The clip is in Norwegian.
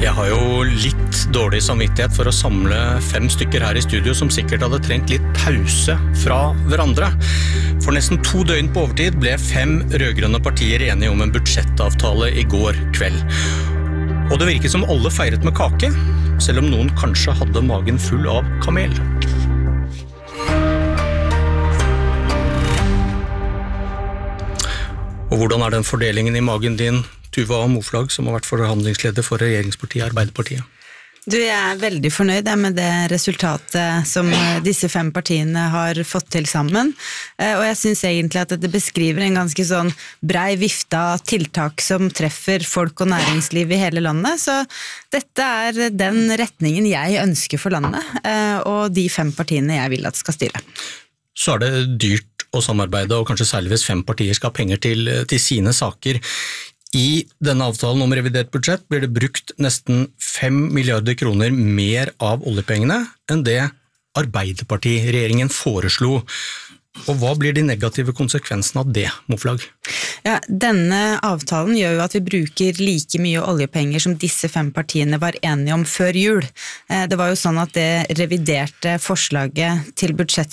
Jeg har jo litt dårlig samvittighet for å samle 5 stykker her i studio som sikkert hadde trengt litt pause fra hverandre. For nesten 2 døgn på overtid ble 5 rødgrønne partier enige om en budsjettavtale i går kveld. Og det virket som alle feiret med kake, selv om noen kanskje hadde magen full av kamel. Og hvordan den fordelingen i magen din, Tuva Moflag, som har vært forhandlingsleder for regjeringspartiet Arbeiderpartiet? Jeg veldig fornøyd med det resultatet som disse 5 partiene har fått til sammen, og jeg synes egentlig at det beskriver en ganske sånn brei vifte av tiltak som treffer folk og næringsliv i hele landet, så dette den retningen jeg ønsker for landet, og de 5 partiene jeg vil at skal styre. Så det dyrt å samarbeide, og kanskje særlig hvis 5 partier skal ha penger til sine saker. I denne avtalen om revidert budsjett blir det brukt nesten 5 milliarder kroner mer av oljepengene enn det Arbeiderparti-regjeringen foreslo. Og hva blir de negative konsekvensene av det, Moflag? Ja, denne avtalen gjør jo at vi bruker like mye oljepenger som disse 5 partiene var enige om før jul. Det var jo sånn at det reviderte forslaget til budsjett